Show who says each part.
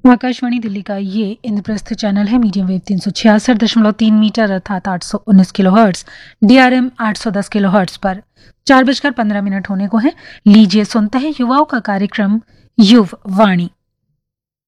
Speaker 1: आकाशवाणी दिल्ली का ये इंद्रप्रस्थ चैनल है। मीडियम वेव 366.3 मीटर अर्थात 819 किलोहर्ट्ज, DRM 810 किलोहर्ट्ज पर 4:15 होने को है। लीजिए सुनते हैं युवाओं का कार्यक्रम युव वाणी।